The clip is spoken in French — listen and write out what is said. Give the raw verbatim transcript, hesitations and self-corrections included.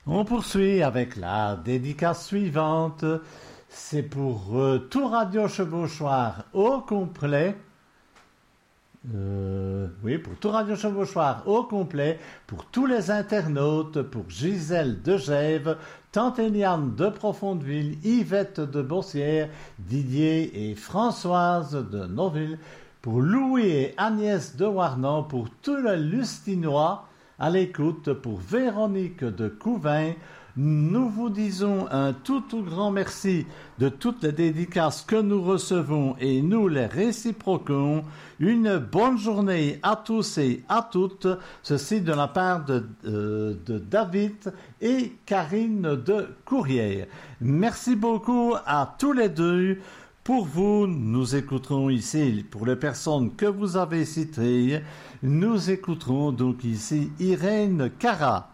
On poursuit avec la dédicace suivante. C'est pour euh, tout Radio Chevauchoir au complet. Euh, oui, pour tout Radio Chevauchoir au complet, pour tous les internautes, pour Gisèle de Gèves, Tante Eliane de Profondeville, Yvette de Bossière, Didier et Françoise de Noville, pour Louis et Agnès de Warnan, pour tous les Lustinois à l'écoute, pour Véronique de Couvain. Nous vous disons un tout tout grand merci de toutes les dédicaces que nous recevons et nous les réciproquons. Une bonne journée à tous et à toutes. Ceci de la part de, euh, de David et Karine de Courrières. Merci beaucoup à tous les deux. Pour vous, nous écouterons ici, pour les personnes que vous avez citées, nous écouterons donc ici Irène Cara.